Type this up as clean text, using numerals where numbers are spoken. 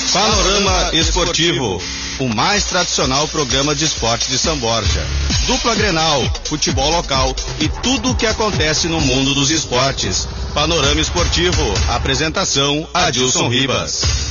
Panorama Esportivo, o mais tradicional programa de esporte de São Borja. Dupla Grenal, futebol local e tudo o que acontece no mundo dos esportes. Panorama Esportivo, apresentação Adilson Ribas.